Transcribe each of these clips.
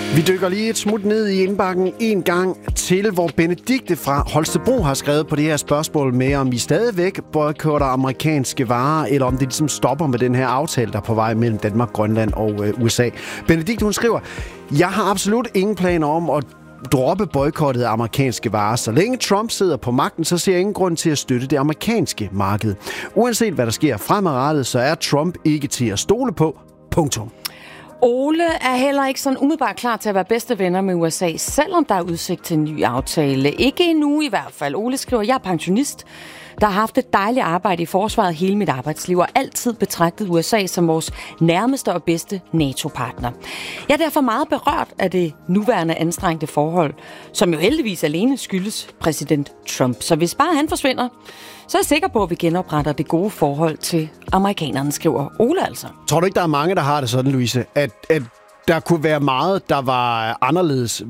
Vi dykker lige et smut ned i indbakken en gang til, hvor Benedikte fra Holstebro har skrevet på det her spørgsmål med, om vi stadigvæk boykotter amerikanske varer, eller om det ligesom stopper med den her aftale, der er på vej mellem Danmark, Grønland og USA. Benedikte, hun skriver, jeg har absolut ingen planer om at droppe boykottet af amerikanske varer. Så længe Trump sidder på magten, så ser jeg ingen grund til at støtte det amerikanske marked. Uanset hvad der sker fremadrettet, så er Trump ikke til at stole på. Punktum. Ole er heller ikke sådan umiddelbart klar til at være bedste venner med USA, selvom der er udsigt til en ny aftale. Ikke endnu i hvert fald. Ole skriver, jeg er pensionist, der har haft et dejligt arbejde i forsvaret hele mit arbejdsliv, og altid betragtet USA som vores nærmeste og bedste NATO-partner. Jeg er derfor meget berørt af det nuværende anstrengte forhold, som jo heldigvis alene skyldes præsident Trump. Så hvis bare han forsvinder, så er jeg sikker på, at vi genopretter det gode forhold til amerikanerne, skriver Ole altså. Tror du ikke, der er mange, der har det sådan, Louise, at der kunne være meget, der var anderledes,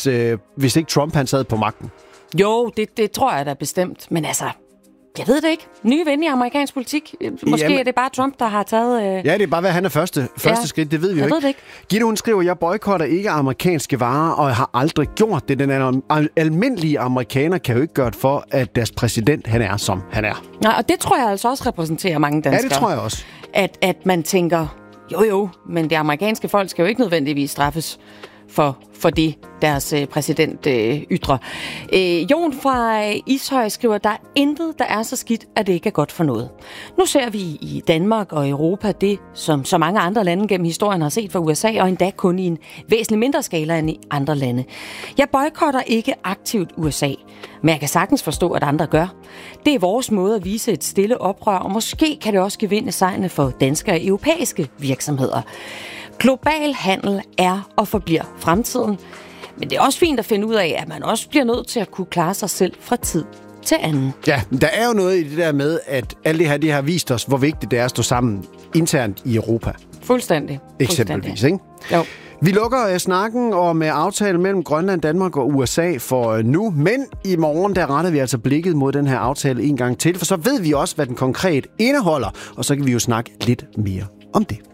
hvis ikke Trump han sad på magten? Jo, det tror jeg da bestemt. Men altså, jeg ved det ikke. Nye ven i amerikansk politik. Måske er det bare Trump, der har taget... Ja, det er bare, hvad han er første skridt. Det ved vi jo ikke. Ved det ikke. Gitte, hun skriver, jeg boykotter ikke amerikanske varer, og jeg har aldrig gjort det. Den almindelige amerikaner kan jo ikke gøre det for, at deres præsident, han er, som han er. Nej, og det tror jeg altså også repræsenterer mange danskere. Ja, det tror jeg også. At man tænker, jo, men det amerikanske folk skal jo ikke nødvendigvis straffes for det, deres præsident ytrer. Jon fra Ishøj skriver, der er intet, der er så skidt, at det ikke er godt for noget. Nu ser vi i Danmark og Europa det, som så mange andre lande gennem historien har set fra USA, og endda kun i en væsentlig mindre skala end i andre lande. Jeg boykotter ikke aktivt USA, men jeg kan sagtens forstå, at andre gør. Det er vores måde at vise et stille oprør, og måske kan det også gevinde sejrene for danske og europæiske virksomheder. Global handel er og forbliver fremtiden, men det er også fint at finde ud af, at man også bliver nødt til at kunne klare sig selv fra tid til anden. Ja, der er jo noget i det der med, at alt det har vist os, hvor vigtigt det er at stå sammen internt i Europa. Fuldstændig. Eksempelvis, ikke? Jo. Vi lukker snakken om aftalen mellem Grønland, Danmark og USA for nu, men i morgen der retter vi altså blikket mod den her aftale en gang til, for så ved vi også, hvad den konkret indeholder, og så kan vi jo snakke lidt mere om det.